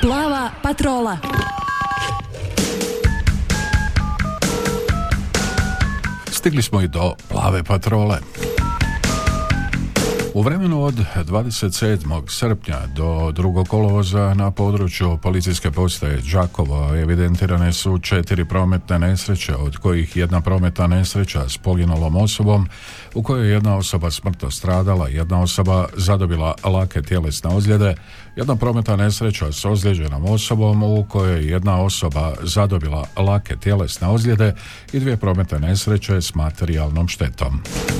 Plava patrola. Stigli smo i do plave patrole. U vremenu od 27. srpnja do 2. kolovoza na području policijske postaje Đakovo evidentirane su 4 prometne nesreće, od kojih jedna prometna nesreća s poginulom osobom u kojoj je jedna osoba smrtno stradala, jedna osoba zadobila lake tjelesne ozljede, jedna prometna nesreća s ozlijeđenom osobom u kojoj je jedna osoba zadobila lake tjelesne ozljede i 2 prometne nesreće s materijalnom štetom.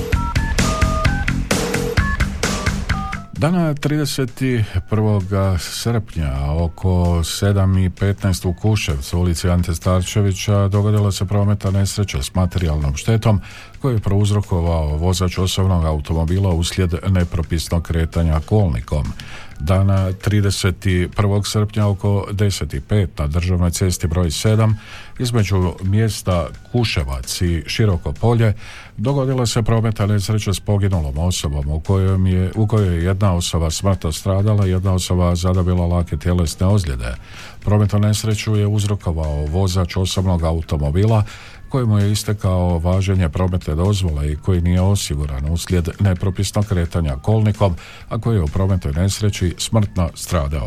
Dana 31. srpnja oko 7:15 u Kuševcu, ulici Ante Starčevića, dogodila se prometna nesreća s materijalnom štetom koju je prouzrokovao vozač osobnog automobila uslijed nepropisnog kretanja kolnikom. Dana 31. srpnja oko 10:05 na državnoj cesti broj 7 između mjesta Kuševac i Široko polje dogodila se prometna nesreća s poginulom osobom u kojoj je jedna osoba smrtno stradala, jedna osoba zadobila lake tjelesne ozljede. Prometnu nesreću je uzrokovao vozač osobnog automobila kojemu je istekao važenje prometne dozvole i koji nije osiguran uslijed nepropisnog kretanja kolnikom, a koji je u prometnoj nesreći smrtno stradao.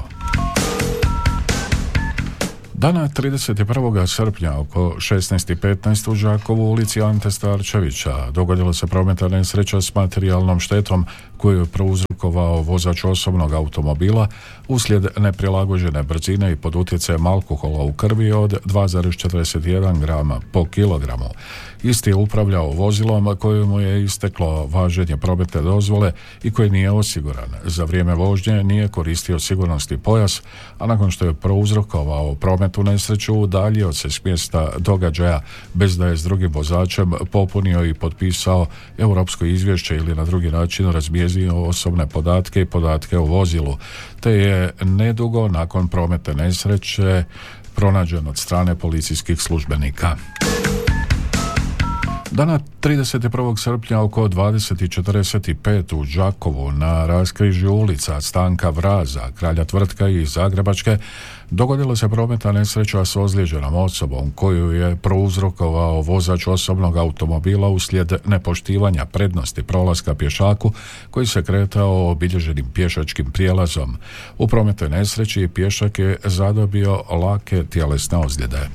Dana 31. srpnja oko 16:15 u Đakovu, ulici Ante Starčevića, dogodila se prometna nesreća s materijalnom štetom koju je prouzrokovao vozač osobnog automobila uslijed neprilagođene brzine i pod utjecajem alkohola u krvi od 2,41 grama po kilogramu. Isti je upravljao vozilom kojemu je isteklo važenje prometne dozvole i koji nije osiguran. Za vrijeme vožnje nije koristio sigurnosni pojas, a nakon što je prouzrokovao prometnu nesreću udaljio se s mjesta događaja bez da je s drugim vozačem popunio i potpisao europsko izvješće ili na drugi način razmjestio osobne podatke i podatke o vozilu, te je nedugo nakon prometne nesreće pronađen od strane policijskih službenika. Dana 31. srpnja oko 20:45 u Đakovu na raskrižju ulica Stanka Vraza, Kralja Tvrtka i Zagrebačke dogodila se prometna nesreća s ozlijeđenom osobom koju je prouzrokovao vozač osobnog automobila uslijed nepoštivanja prednosti prolaska pješaku koji se kretao obilježenim pješačkim prijelazom. U prometnoj nesreći pješak je zadobio lake tjelesne ozljede.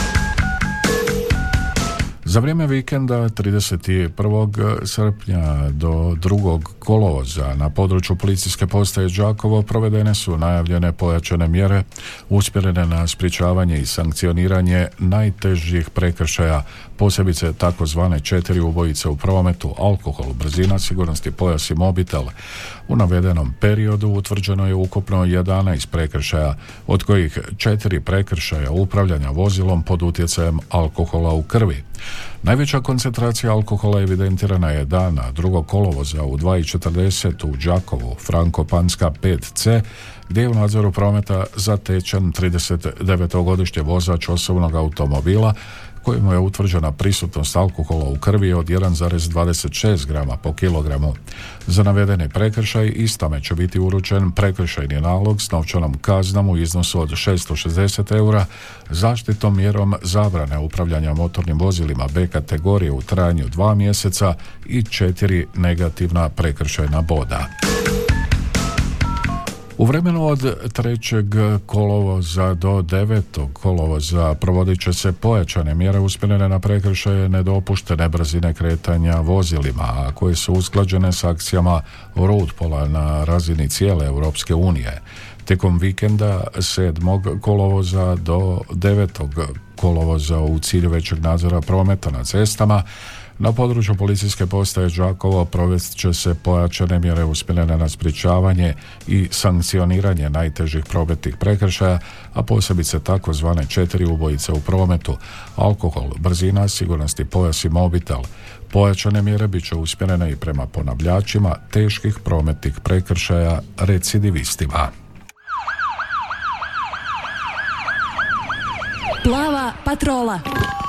Za vrijeme vikenda 31. srpnja do 2. kolovoza na području policijske postaje Đakovo provedene su najavljene pojačane mjere usmjerene na sprječavanje i sankcioniranje najtežih prekršaja, posebice takozvane 4 ubojice u prometu, alkohol, brzina, sigurnosni pojas i mobitel. U navedenom periodu utvrđeno je ukupno 11 prekršaja, od kojih 4 prekršaja upravljanja vozilom pod utjecajem alkohola u krvi. Najveća koncentracija alkohola evidentirana je dana 2. kolovoza u 2:40 u Đakovu, Frankopanska 5C, gdje je u nadzoru prometa zatečen 39-godišnji vozač osobnog automobila kojemu je utvrđena prisutnost alkohola u krvi od 1,26 grama po kilogramu. Za navedeni prekršaj istome će biti uručen prekršajni nalog s novčanom kaznom u iznosu od 660 eura, zaštitnom mjerom zabrane upravljanja motornim vozilima B kategorije u trajanju 2 mjeseca i 4 negativna prekršajna boda. U vremenu od 3. kolovoza do 9. kolovoza provodit će se pojačane mjere usmjerene na prekršaje nedopuštene brzine kretanja vozilima, a koje su usklađene s akcijama Road Pola na razini cijele Europske unije. Tijekom vikenda 7. kolovoza do 9. kolovoza u cilju većeg nadzora prometa na cestama na području policijske postaje Đakovo provest će se pojačane mjere usmjerene na sprječavanje i sankcioniranje najtežih prometnih prekršaja, a posebice takozvane 4 ubojice u prometu, alkohol, brzina, sigurnosni pojas i mobitel. Pojačane mjere bit će usmjerene i prema ponavljačima teških prometnih prekršaja recidivistima. Plava patrola.